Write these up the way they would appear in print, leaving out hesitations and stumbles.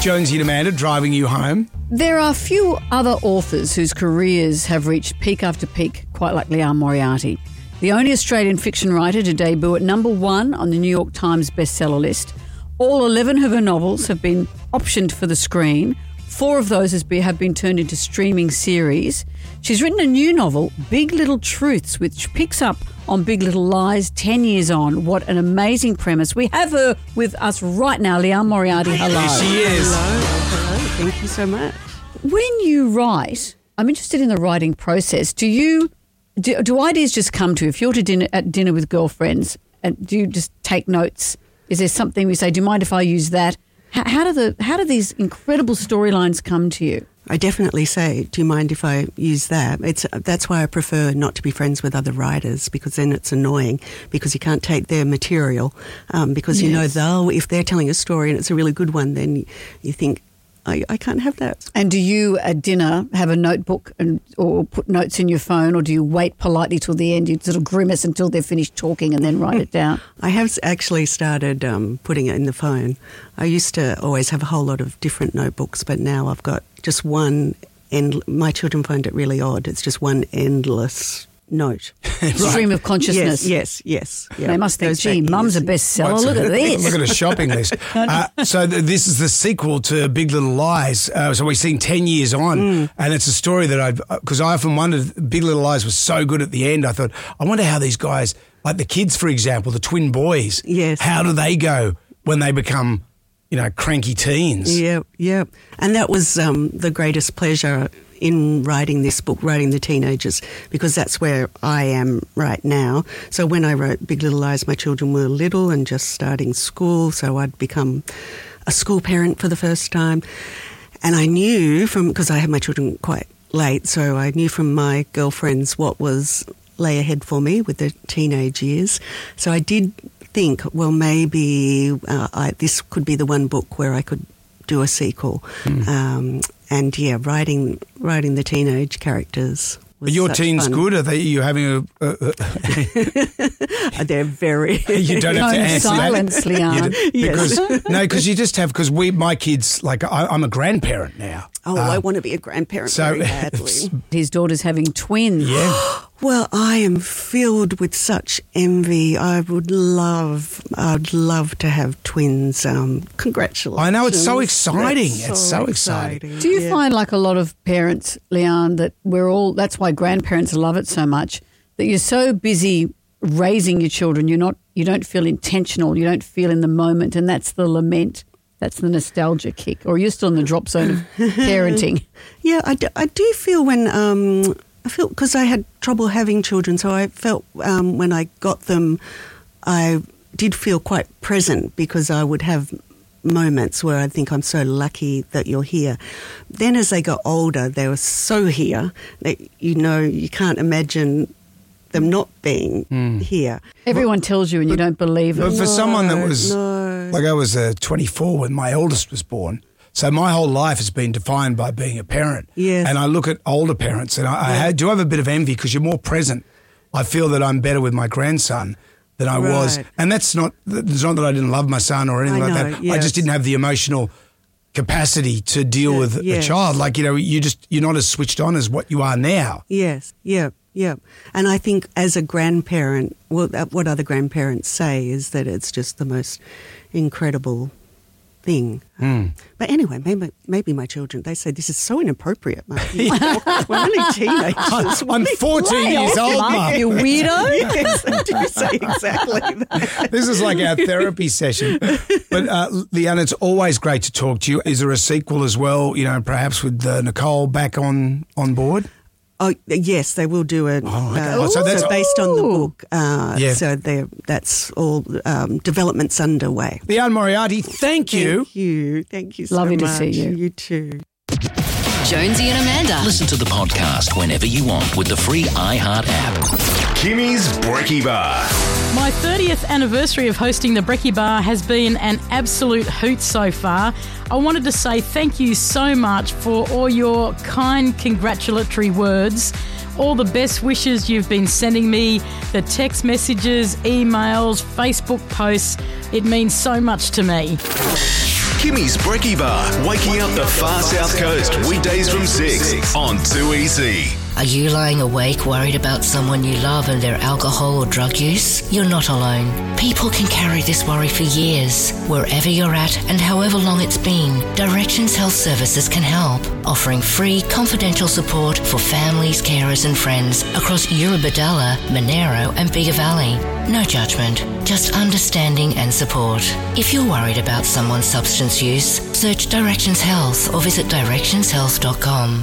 Jonesy and Amanda driving you home. There are few other authors whose careers have reached peak after peak quite like Liane Moriarty. The only Australian fiction writer to debut at number 1 on the New York Times bestseller list. All 11 of her novels have been optioned for the screen. 4 of those have been turned into streaming series. She's written a new novel, Big Little Truths, which picks up on Big Little Lies 10 years on. What an amazing premise. We have her with us right now, Liane Moriarty. Hello. Here she is. Hello. Thank you so much. When you write, I'm interested in the writing process. Do ideas just come to you? If you're at dinner with girlfriends, and do you just take notes? Is there something we say, do you mind if I use that? How do these incredible storylines come to you? I definitely say, do you mind if I use that? That's why I prefer not to be friends with other writers, because then it's annoying because you can't take their material because you know if they're telling a story and it's a really good one, then you think, I can't have that. And do you at dinner have a notebook or put notes in your phone, or do you wait politely till the end? You sort of grimace until they're finished talking and then write it down? I have actually started putting it in the phone. I used to always have a whole lot of different notebooks, but now I've got just one. My children find it really odd. It's just one endless note. Stream of consciousness. Yes. Yeah. They must think, gee, Mum's a bestseller. Look at this. Look at a shopping list. So this is the sequel to Big Little Lies. So we've seen 10 years on, and it's a story that because I often wondered, Big Little Lies was so good at the end. I thought, I wonder how these guys, like the kids, for example, the twin boys, how do they go when they become, cranky teens? Yeah. And that was the greatest pleasure in writing this book, writing the teenagers, because that's where I am right now. So when I wrote Big Little Lies, my children were little and just starting school, so I'd become a school parent for the first time. And I knew because I had my children quite late, so I knew from my girlfriends what lay ahead for me with the teenage years. So I did think, well, maybe this could be the one book where I could do a sequel. And writing the teenage characters. Are your teens good? Are you having They're very. You don't have to answer silence, that. Liane. Because you just have. Because my kids, I'm a grandparent now. Oh, I want to be a grandparent very badly. His daughter's having twins. Yeah. Well, I am filled with such envy. I'd love to have twins. Congratulations. I know, it's so exciting. It's so exciting. Do you find, like a lot of parents, Liane, that that's why grandparents love it so much, that you're so busy raising your children, you don't feel intentional, you don't feel in the moment, and that's the lament, that's the nostalgia kick, or you're still in the drop zone of parenting? Yeah, I do feel when... I feel because I had trouble having children, so I felt when I got them, I did feel quite present because I would have moments where I think I'm so lucky that you're here. Then as they got older, they were so here that, you can't imagine them not being here. Everyone tells you and you don't believe it. But for someone that was, I was 24 when my oldest was born, so my whole life has been defined by being a parent. Yes. And I look at older parents and I do have a bit of envy because you're more present. I feel that I'm better with my grandson than I was. And it's not that I didn't love my son or anything like that. Yes. I just didn't have the emotional capacity to deal with a child. You're not as switched on as what you are now. Yes, yeah. And I think as a grandparent, what other grandparents say is that it's just the most incredible thing. But anyway, maybe my children, they say this is so inappropriate, Mum. We're only teenagers. I'm 14 years old, Mum. You weirdo. Yes, they do say exactly that. This is like our therapy session. But Liane, it's always great to talk to you. Is there a sequel as well, perhaps with Nicole back on board? Oh, yes, they will do it. So that's based on the book. So that's all development's underway. Liane Moriarty, thank you. Thank you so Lovely much. To see you. You too. Jonesy and Amanda. Listen to the podcast whenever you want with the free iHeart app. Kimmy's Brekkie Bar. My 30th anniversary of hosting the Brekkie Bar has been an absolute hoot so far. I wanted to say thank you so much for all your kind congratulatory words, all the best wishes you've been sending me, the text messages, emails, Facebook posts. It means so much to me. Kimmy's Brekkie Bar, waking up the far south coast, weekdays from 6 on 2EC. Are you lying awake worried about someone you love and their alcohol or drug use? You're not alone. People can carry this worry for years. Wherever you're at and however long it's been, Directions Health Services can help, offering free, confidential support for families, carers and friends across Eurobodalla, Monero and Bega Valley. No judgment, just understanding and support. If you're worried about someone's substance use, search Directions Health or visit directionshealth.com.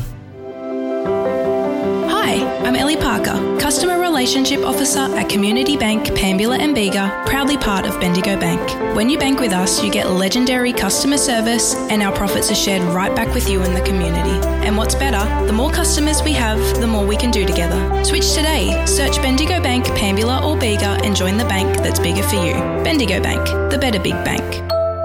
Hi, I'm Ellie Parker, Customer Relationship Officer at Community Bank, Pambula and Bega, proudly part of Bendigo Bank. When you bank with us, you get legendary customer service and our profits are shared right back with you in the community. And what's better, the more customers we have, the more we can do together. Switch today. Search Bendigo Bank, Pambula or Bega and join the bank that's bigger for you. Bendigo Bank, the better big bank.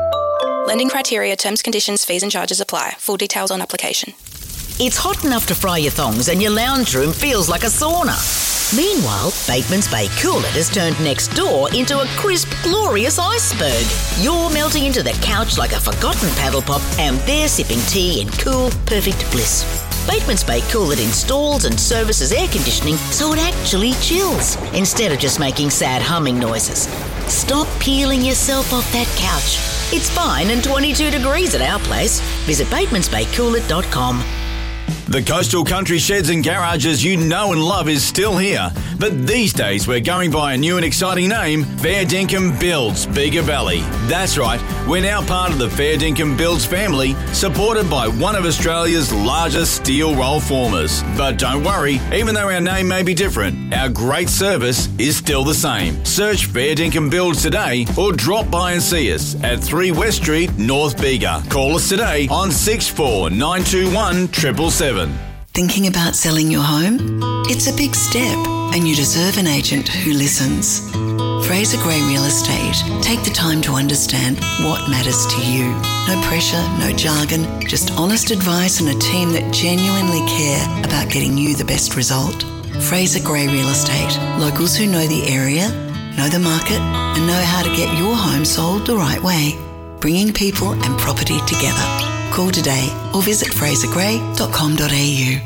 Lending criteria, terms, conditions, fees and charges apply. Full details on application. It's hot enough to fry your thongs and your lounge room feels like a sauna. Meanwhile, Bateman's Bay Coolit has turned next door into a crisp, glorious iceberg. You're melting into the couch like a forgotten paddle pop and they're sipping tea in cool, perfect bliss. Bateman's Bay Coolit installs and services air conditioning so it actually chills instead of just making sad humming noises. Stop peeling yourself off that couch. It's fine and 22 degrees at our place. Visit batemansbaycoolit.com. The Coastal Country Sheds and Garages you know and love is still here, but these days we're going by a new and exciting name, Fair Dinkum Builds, Bega Valley. That's right, we're now part of the Fair Dinkum Builds family, supported by one of Australia's largest steel roll formers. But don't worry, even though our name may be different, our great service is still the same. Search Fair Dinkum Builds today or drop by and see us at 3 West Street, North Bega. Call us today on 64 921 777. Thinking about selling your home? It's a big step and you deserve an agent who listens. Fraser Gray Real Estate take the time to understand what matters to you. No pressure, no jargon, just honest advice and a team that genuinely care about getting you the best result. Fraser Gray Real Estate. Locals who know the area, know the market and know how to get your home sold the right way. Bringing people and property together. Call today or visit frasergray.com.au.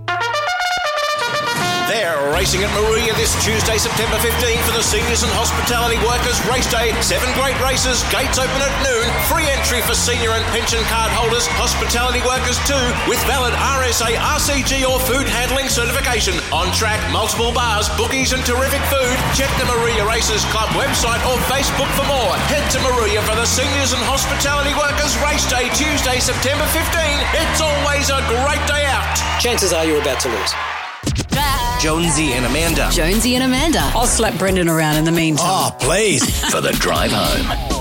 They're racing at Moruya this Tuesday, September 15 for the Seniors and Hospitality Workers Race Day. 7 great races, gates open at noon. Free entry for senior and pension card holders, hospitality workers too, with valid RSA, RCG or food handling certification. On track, multiple bars, bookies and terrific food. Check the Moruya Races Club website or Facebook for more. Head to Moruya for the Seniors and Hospitality Workers Race Day, Tuesday, September 15. It's always a great day out. Chances are you're about to lose. Jonesy and Amanda. Jonesy and Amanda. I'll slap Brendan around in the meantime. Oh, please. For the drive home.